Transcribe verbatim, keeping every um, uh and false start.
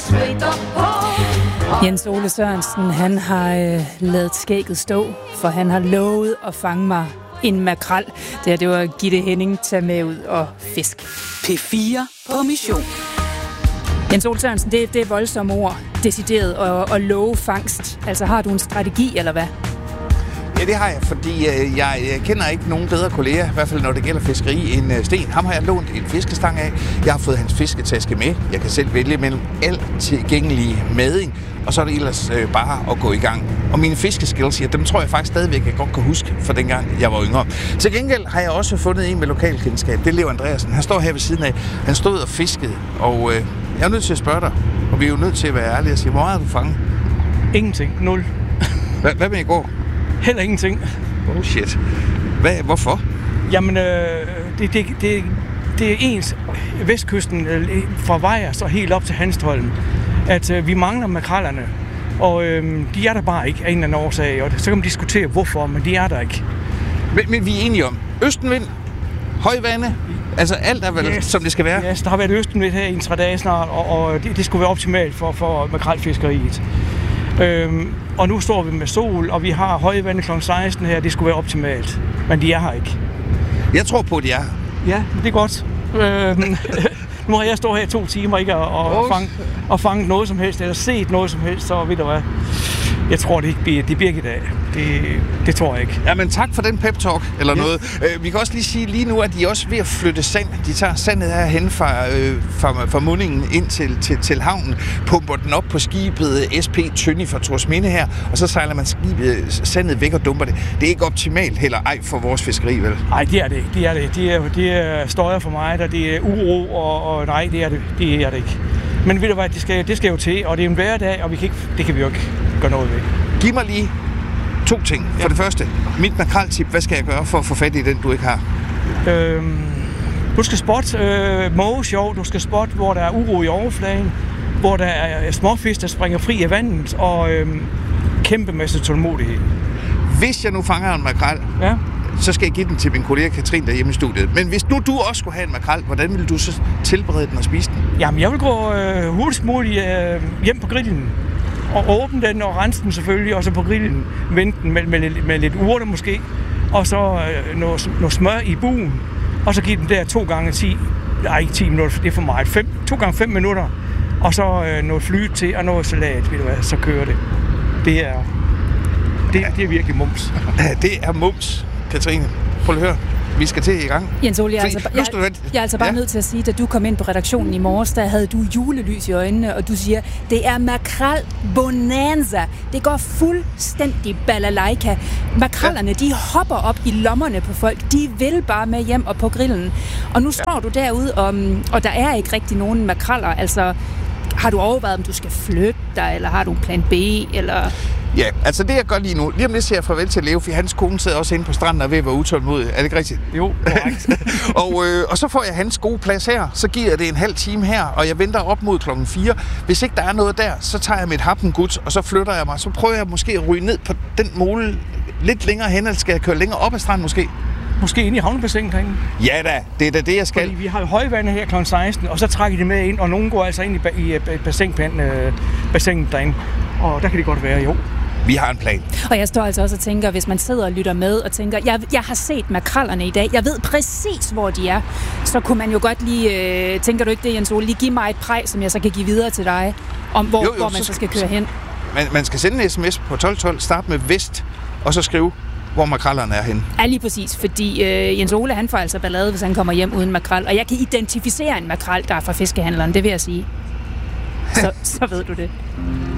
Jens Ole Sørensen, han har øh, ladet skægget stå, for han har lovet at fange mig en makrel. Det her, det var Gitte Henning, tage med ud og fisk. P fire på mission. Jens Ole Sørensen, det, det er voldsomme ord, decideret at, at love fangst. Altså, har du en strategi, eller hvad? Ja, det har jeg, fordi øh, jeg, jeg kender ikke nogen bedre kolleger, i hvert fald når det gælder fiskeri, end øh, Sten. Ham har jeg lånt en fiskestang af. Jeg har fået hans fisketaske med. Jeg kan selv vælge mellem alt tilgængelige mading, og så er det ellers øh, bare at gå i gang. Og mine fiskeskills, ja, dem tror jeg faktisk stadigvæk, jeg godt kan huske fra dengang, jeg var yngre. Til gengæld har jeg også fundet en med lokalkendskab. Det er Leo Andreasen. Han står her ved siden af. Han stod og fiskede, og øh, jeg er nødt til at spørge dig, og vi er jo nødt til at være ærlige og sige, hvor meget har du fanget? Ingenting. Nul. Hvad, hvad med i går? Heller ingenting. Oh shit. Hvad, hvorfor? Jamen, øh, det, det, det, det er ens vestkysten øh, fra Vejers og helt op til Hanstholm, at øh, vi mangler makrellerne. Og øh, de er der bare ikke af en eller anden årsag. Og så kan man diskutere, hvorfor, men de er der ikke. Men, men vi er enige om, østenvind, højvande, altså alt er vel, yes, som det skal være? Ja, yes, der har været østenvind her i en tre dage snart, og, og det, det skulle være optimalt for, for makrelfiskeriet. Øhm, og nu står vi med sol, og vi har højvande klokken seksten her. Det skulle være optimalt, men de er her ikke. Jeg tror på, at de er. Ja, det er godt. Øhm, nu har jeg stået her i to timer ikke, og, og, fanget, og fanget noget som helst, eller set noget som helst, så ved du hvad. Jeg tror, det ikke bliver, det bliver ikke i dag. Det, det tror jeg ikke. Ja, men tak for den pep-talk, eller yes. noget. Øh, vi kan også lige sige lige nu, at de er også ved at flytte sand. De tager sandet herhen fra, øh, fra, fra mundingen ind til, til, til havnen, pumper den op på skibet S P Tønny fra Torsminde her, og så sejler man skibet, sandet væk og dumper det. Det er ikke optimalt heller ej for vores fiskeri, vel? Nej, det er det ikke. Det er det. Det er, det er støjer for mig, der det er uro, og, og nej, det er det, det er det ikke. Men ved du hvad, det skal, det skal jo til, og det er en hverdag, og vi kan ikke, det kan vi jo ikke gøre noget ved. Giv mig lige to ting. For ja. Det første, mit makreltip, hvad skal jeg gøre for at få fat i den, du ikke har? Øhm, du skal spotte øh, mågesjov, du skal spotte, hvor der er uro i overfladen, hvor der er småfisk, der springer fri af vandet, og øh, kæmpe masse tålmodighed. Hvis jeg nu fanger en makrel, ja. så skal jeg give den til min kollega Katrin derhjemme i studiet. Men hvis nu du også skulle have en makrel, hvordan vil du så tilberede den og spise den? Jamen, jeg vil gå øh, hurtigst muligt øh, hjem på grillen. Og åbne den og rense den selvfølgelig, og så på grillen vente den med, med, med, med lidt urter måske. Og så øh, noget, noget smør i buen. Og så give den der to gange ti, nej ikke ti minutter, det er for meget, fem, to gange fem minutter. Og så øh, noget flyt til og noget salat, ved du hvad, så kører det. Det er, det, det er virkelig mums. Det er mums, Katrine. Prøv at høre. Vi skal til i gang. Jens Ole, jeg, altså, jeg, jeg, jeg er altså bare ja. nødt til at sige, da du kom ind på redaktionen i morges, der havde du julelys i øjnene, og du siger, det er makrel bonanza. Det går fuldstændig balalaika. Makrellerne, ja. de hopper op i lommerne på folk. De vil bare med hjem og på grillen. Og nu står ja. du derude, og, og der er ikke rigtig nogen makreller. Altså, har du overvejet, om du skal flytte dig, eller har du en plan B, eller... Ja, altså det jeg gør lige nu, lige om lidt siger jeg farvel til Leo, for hans kone sidder også inde på stranden og er ved at være utålmodig. Er det ikke rigtigt? Jo, korrekt. og, øh, og så får jeg hans gode plads her, så giver jeg det en halv time her, og jeg venter op mod klokken fire. Hvis ikke der er noget der, så tager jeg mit happengut, og så flytter jeg mig. Så prøver jeg måske at ryge ned på den mole lidt længere hen, eller skal jeg køre længere op ad stranden måske? Måske ind i havnebassinet herinde. Ja da, det er da det, jeg skal. Fordi vi har højvande her klokken seksten, og så trækker de med ind, og nogen går altså ind i, i, i bassinpinden, øh, bassinet derinde. Og der kan det godt være, jo. Vi har en plan. Og jeg står altså også og tænker, hvis man sidder og lytter med og tænker, jeg, jeg har set makrellerne i dag, jeg ved præcis, hvor de er, så kunne man jo godt lige, øh, tænker du ikke det, Jens Ole, lige give mig et præg, som jeg så kan give videre til dig, om hvor, jo, jo, hvor man så, så skal køre hen. Man, man skal sende en sms på tolv tolv, start med vest, og så skrive, hvor makrellerne er henne. Ja, lige præcis, fordi øh, Jens Ole, han får altså ballade, hvis han kommer hjem uden makrel, og jeg kan identificere en makrel, der er fra fiskehandleren, det vil jeg sige. Så, så ved du det.